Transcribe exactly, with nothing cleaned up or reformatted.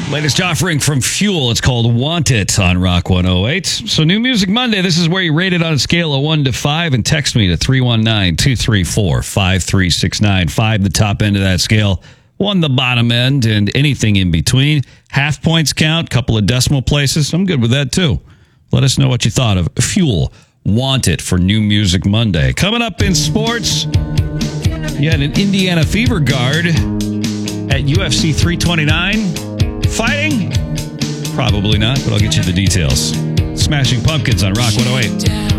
Latest offering from Fuel. It's called Want It on Rock one oh eight. So New Music Monday, this is where you rate it on a scale of one to five and text me to three one nine, two three four, five three six nine. Five, the top end of that scale. One, the bottom end, and anything in between. Half points count, couple of decimal places. I'm good with that, too. Let us know what you thought of Fuel. Want It for New Music Monday. Coming up in sports, you had an Indiana Fever guard at U F C three twenty-nine. Fighting? Probably not, but I'll get you the details. Smashing Pumpkins on Rock one oh eight.